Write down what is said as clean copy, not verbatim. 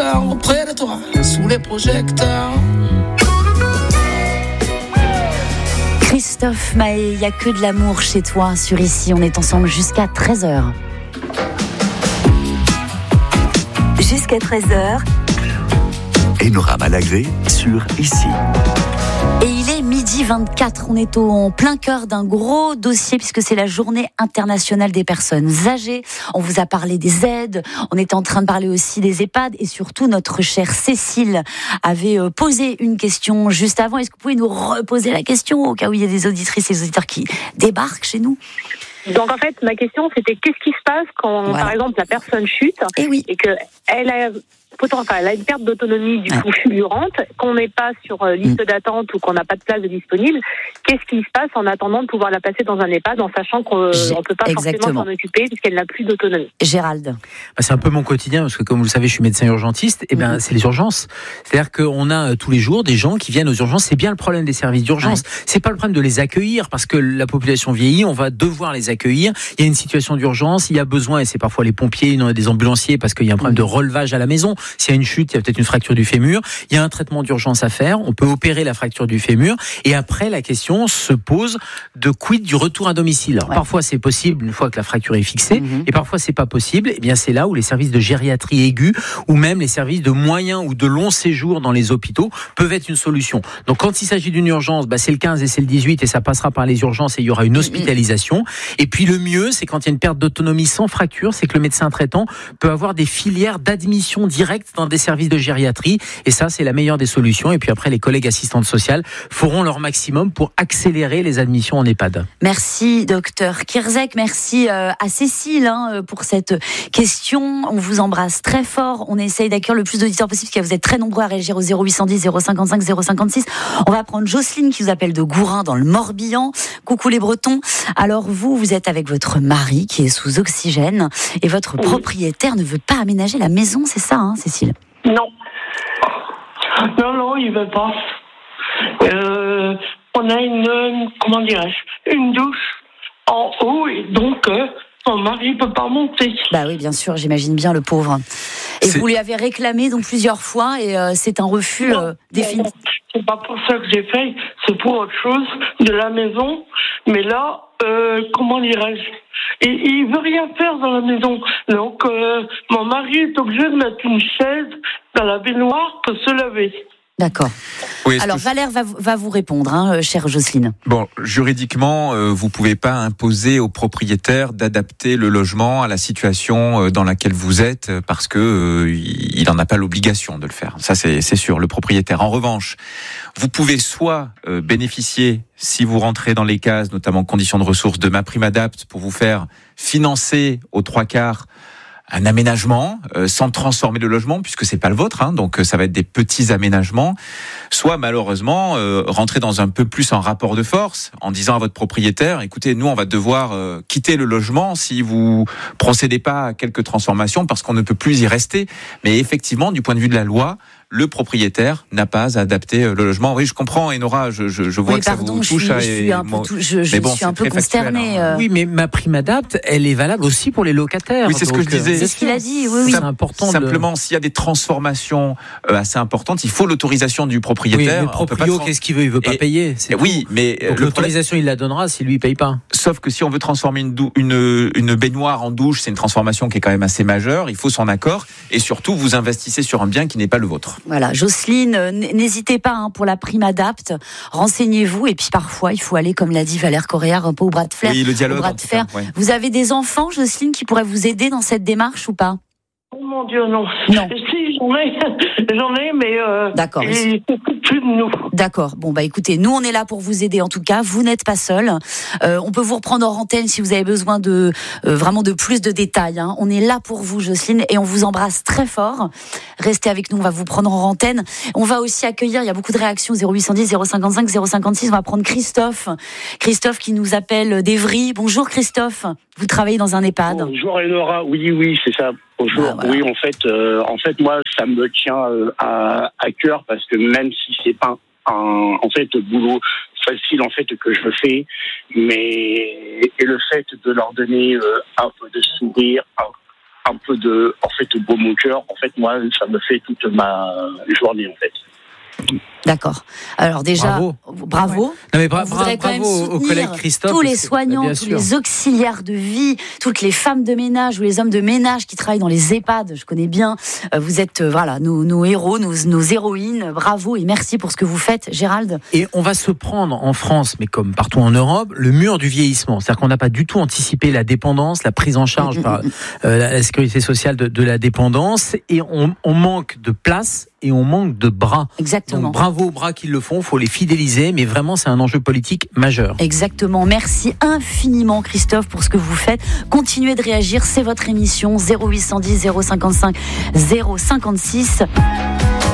cœur auprès de toi, sous les projecteurs. Christophe Maé, il n'y a que de l'amour chez toi sur Ici. On est ensemble jusqu'à 13h. Jusqu'à 13h. Enora Malagré sur Ici. Et il est 12h24, on est en plein cœur d'un gros dossier puisque c'est la journée internationale des personnes âgées. On vous a parlé des aides, on était en train de parler aussi des EHPAD et surtout notre chère Cécile avait posé une question juste avant. Est-ce que vous pouvez nous reposer la question au cas où il y a des auditrices et des auditeurs qui débarquent chez nous ? Donc en fait, ma question c'était qu'est-ce qui se passe quand par exemple la personne chute et qu'elle a elle a une perte d'autonomie du coup fulgurante, qu'on n'est pas sur liste d'attente ou qu'on n'a pas de place de disponible. Qu'est-ce qui se passe en attendant de pouvoir la placer dans un EHPAD en sachant qu'on ne peut pas forcément s'en occuper puisqu'elle n'a plus d'autonomie? Gérald. C'est un peu mon quotidien parce que comme vous le savez, je suis médecin urgentiste. Et c'est les urgences. C'est-à-dire qu'on a tous les jours des gens qui viennent aux urgences. C'est bien le problème des services d'urgence. C'est pas le problème de les accueillir parce que la population vieillit. On va devoir les accueillir. Il y a une situation d'urgence. Il y a besoin et c'est parfois les pompiers, des ambulanciers parce qu'il y a un problème de relevage à la maison. S'il y a une chute, il y a peut-être une fracture du fémur. Il y a un traitement d'urgence à faire. On peut opérer la fracture du fémur. Et après, la question se pose de quid du retour à domicile. Alors, parfois, c'est possible une fois que la fracture est fixée. Et parfois, c'est pas possible. Et bien, c'est là où les services de gériatrie aiguë ou même les services de moyen ou de long séjour dans les hôpitaux peuvent être une solution. Donc, quand il s'agit d'une urgence, c'est le 15 et c'est le 18 et ça passera par les urgences et il y aura une hospitalisation. Et puis, le mieux, c'est quand il y a une perte d'autonomie sans fracture, c'est que le médecin traitant peut avoir des filières d'admission directe dans des services de gériatrie et ça c'est la meilleure des solutions et puis après les collègues assistantes sociales feront leur maximum pour accélérer les admissions en EHPAD. Merci docteur Kirzek, merci à Cécile pour cette question, on vous embrasse très fort, on essaye d'accueillir le plus d'auditeurs possible parce que vous êtes très nombreux à réagir au 0810 055 056. On va prendre Jocelyne qui vous appelle de Gourin dans le Morbihan. Coucou les Bretons. Alors vous êtes avec votre mari qui est sous oxygène et votre propriétaire ne veut pas aménager la maison, c'est ça Cécile? Non, il veut pas. On a une douche en haut et donc mon mari peut pas monter. Bah oui, bien sûr, j'imagine bien le pauvre. Et vous lui avez réclamé donc plusieurs fois et c'est un refus définitif. C'est pas pour ça que j'ai fait, c'est pour autre chose de la maison. Mais là, et il veut rien faire dans la maison. Donc, mon mari est obligé de mettre une chaise dans la baignoire pour se laver. D'accord. Oui, alors Valère va vous répondre, chère Jocelyne. Bon, juridiquement, vous pouvez pas imposer au propriétaire d'adapter le logement à la situation dans laquelle vous êtes parce que il n'en a pas l'obligation de le faire. Ça, c'est sûr, le propriétaire. En revanche, vous pouvez soit bénéficier, si vous rentrez dans les cases, notamment conditions de ressources, de MaPrimeAdapt pour vous faire financer aux 3/4 un aménagement sans transformer le logement puisque c'est pas le vôtre, donc ça va être des petits aménagements. Soit malheureusement rentrer dans un peu plus en rapport de force en disant à votre propriétaire écoutez, nous on va devoir quitter le logement si vous procédez pas à quelques transformations parce qu'on ne peut plus y rester. Mais effectivement, du point de vue de la loi, le propriétaire n'a pas à adapter le logement. Oui, je comprends, Enora, je vois que ça vous touche. Je suis un peu consternée. Oui, mais MaPrimeAdapt, elle est valable aussi pour les locataires. Oui, c'est ce que je disais. C'est ce qu'il a dit, oui. C'est important. Simplement, s'il y a des transformations assez importantes, il faut l'autorisation du propriétaire. Oui, mais le proprio, qu'est-ce qu'il veut? Il veut pas payer. Oui, mais l'autorisation, il la donnera si lui, il paye pas. Sauf que si on veut transformer une baignoire en douche, c'est une transformation qui est quand même assez majeure. Il faut son accord. Et surtout, vous investissez sur un bien qui n'est pas le vôtre. Voilà, Jocelyne, n'hésitez pas pour la MaPrimeAdapt, renseignez-vous et puis parfois il faut aller, comme l'a dit Valère Coréard, un peu au bras de fer. Oui, le dialogue. Au bras de fer. Vous avez des enfants, Jocelyne, qui pourraient vous aider dans cette démarche ou pas? Oh mon Dieu, non. Si, j'en ai, mais d'accord. Ils s'occupent plus de nous. D'accord. Bon, écoutez, nous, on est là pour vous aider en tout cas. Vous n'êtes pas seul. On peut vous reprendre hors antenne si vous avez besoin de vraiment de plus de détails. On est là pour vous, Jocelyne, et on vous embrasse très fort. Restez avec nous, on va vous prendre hors antenne. On va aussi accueillir, il y a beaucoup de réactions, 0810 055 056. On va prendre Christophe. Christophe qui nous appelle d'Evry. Bonjour Christophe. Vous travaillez dans un EHPAD. Bonjour Enora. Oui, c'est ça. Bonjour. Voilà. Oui, en fait, moi, ça me tient à cœur parce que même si c'est pas un boulot facile que je fais, mais et le fait de leur donner un peu de sourire, un peu de baume au cœur. En fait, moi, ça me fait toute ma journée, en fait. D'accord. Alors déjà, bravo. Non mais bravo au collègue Christophe. Tous les soignants, tous les auxiliaires de vie, toutes les femmes de ménage ou les hommes de ménage qui travaillent dans les EHPAD, je connais bien. Vous êtes nos héros, nos héroïnes. Bravo et merci pour ce que vous faites, Gérald. Et on va se prendre en France, mais comme partout en Europe, le mur du vieillissement. C'est-à-dire qu'on n'a pas du tout anticipé la dépendance, la prise en charge par la sécurité sociale de la dépendance, et on manque de place. Et on manque de bras. Exactement. Donc bravo aux bras qui le font, il faut les fidéliser, mais vraiment c'est un enjeu politique majeur. Exactement. Merci infiniment Christophe pour ce que vous faites. Continuez de réagir, c'est votre émission 0810 055 056.